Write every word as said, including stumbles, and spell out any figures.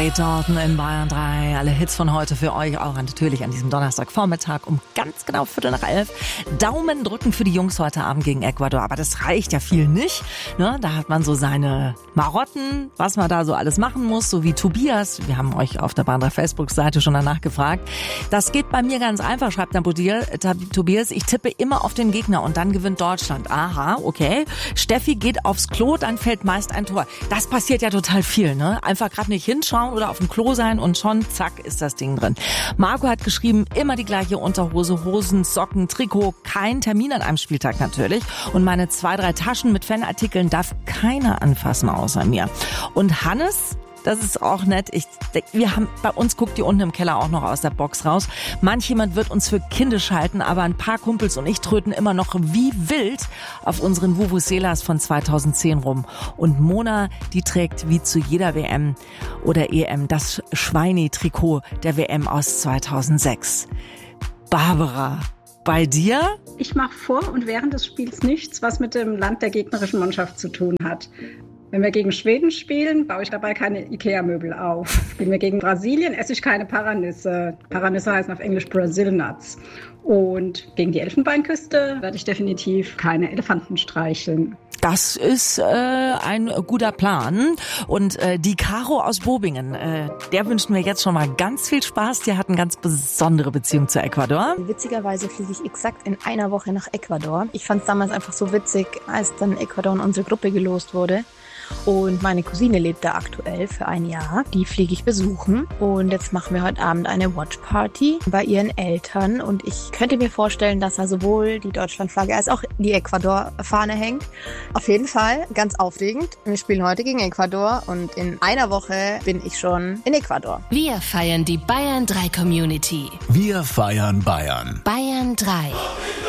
Dolly Parton in Bayern drei. Alle Hits von heute für euch auch natürlich an diesem Donnerstagvormittag um ganz genau Viertel nach elf. Daumen drücken für die Jungs heute Abend gegen Ecuador. Aber das reicht ja viel nicht. Ne? Da hat man so seine Marotten, was man da so alles machen muss, so wie Tobias. Wir haben euch auf der Bayern drei Facebook-Seite schon danach gefragt. Das geht bei mir ganz einfach, schreibt dann Tobias. Ich tippe immer auf den Gegner und dann gewinnt Deutschland. Aha, okay. Steffi geht aufs Klo, dann fällt meist ein Tor. Das passiert ja total viel, ne? Einfach gerade nicht hinschauen oder auf dem Klo sein und schon, zack, ist das Ding drin. Marco hat geschrieben, immer die gleiche Unterhose, Hosen, Socken, Trikot, kein Termin an einem Spieltag natürlich. Und meine zwei, drei Taschen mit Fanartikeln darf keiner anfassen außer mir. Und Hannes, das ist auch nett. Ich, wir haben, bei uns guckt die unten im Keller auch noch aus der Box raus. Manch jemand wird uns für kindisch halten, aber ein paar Kumpels und ich tröten immer noch wie wild auf unseren Vuvuzelas von zweitausendzehn rum. Und Mona, die trägt wie zu jeder W M oder E M das Schweini-Trikot der W M aus zweitausendsechs. Barbara, bei dir? Ich mache vor und während des Spiels nichts, was mit dem Land der gegnerischen Mannschaft zu tun hat. Wenn wir gegen Schweden spielen, baue ich dabei keine Ikea-Möbel auf. Spielen wir gegen Brasilien, esse ich keine Paranüsse. Paranüsse heißen auf Englisch Brazil Nuts. Und gegen die Elfenbeinküste werde ich definitiv keine Elefanten streicheln. Das ist äh, ein guter Plan. Und äh, die Caro aus Bobingen, äh, der wünschen wir jetzt schon mal ganz viel Spaß. Die hat eine ganz besondere Beziehung zu Ecuador. Witzigerweise fliege ich exakt in einer Woche nach Ecuador. Ich fand es damals einfach so witzig, als dann Ecuador in unsere Gruppe gelost wurde. Und meine Cousine lebt da aktuell für ein Jahr. Die fliege ich besuchen. Und jetzt machen wir heute Abend eine Watchparty bei ihren Eltern. Und ich könnte mir vorstellen, dass da sowohl die Deutschlandflagge als auch die Ecuador-Fahne hängt. Auf jeden Fall ganz aufregend. Wir spielen heute gegen Ecuador und in einer Woche bin ich schon in Ecuador. Wir feiern die Bayern drei Community. Wir feiern Bayern. Bayern drei.